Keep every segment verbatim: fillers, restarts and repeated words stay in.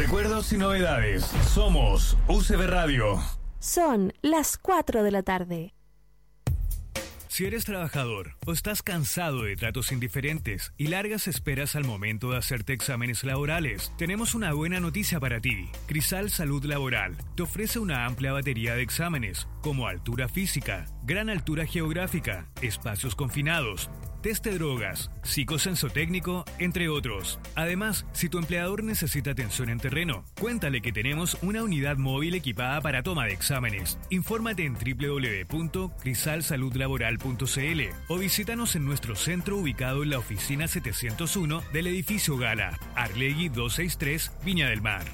Recuerdos y novedades. Somos U C B Radio. Son las cuatro de la tarde. Si eres trabajador o estás cansado de tratos indiferentes y largas esperas al momento de hacerte exámenes laborales, tenemos una buena noticia para ti. Crisal Salud Laboral te ofrece una amplia batería de exámenes, como altura física, gran altura geográfica, espacios confinados, test de drogas, psicosensotécnico, entre otros. Además, si tu empleador necesita atención en terreno, cuéntale que tenemos una unidad móvil equipada para toma de exámenes. Infórmate en doble u doble u doble u punto crisal salud laboral punto c l o visítanos en nuestro centro ubicado en la oficina setecientos uno del edificio Gala, Arlegui doscientos sesenta y tres, Viña del Mar.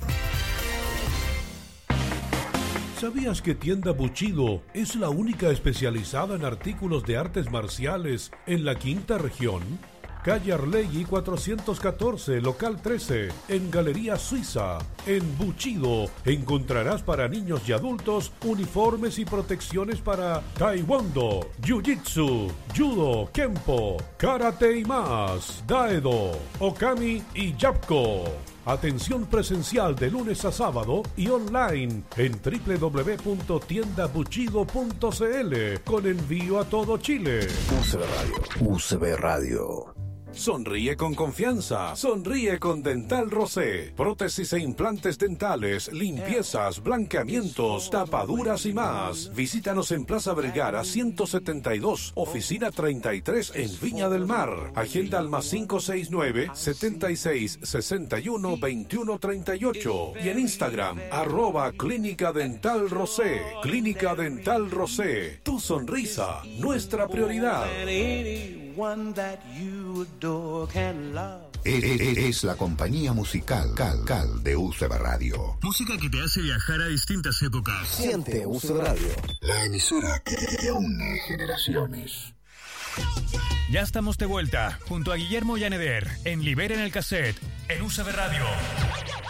¿Sabías que Tienda Bushido es la única especializada en artículos de artes marciales en la quinta región? Calle Arlegui cuatrocientos catorce, local trece, en Galería Suiza. En Bushido encontrarás para niños y adultos uniformes y protecciones para taekwondo, jiu-jitsu, judo, kempo, karate y más, daedo, okami y yapko. Atención presencial de lunes a sábado y online en doble u doble u doble u punto tienda bushido punto c l con envío a todo Chile. U C B Radio. U C B Radio. Sonríe con confianza. Sonríe con Dental Rosé. Prótesis e implantes dentales, limpiezas, blanqueamientos, tapaduras y más. Visítanos en Plaza Vergara ciento setenta y dos, oficina treinta y tres en Viña del Mar. Agenda al más cinco seis nueve, setenta y seis, sesenta y uno, veintiuno treinta y ocho. Y en Instagram, arroba Clínica Dental Rosé. Clínica Dental Rosé. Tu sonrisa, nuestra prioridad. Es la compañía musical Cal, Cal de U C B Radio. Música que te hace viajar a distintas épocas. Siente U C B Radio, la emisora que une generaciones. Ya estamos de vuelta junto a Guillermo Llaneder en Libera en el Cassette en U C B Radio.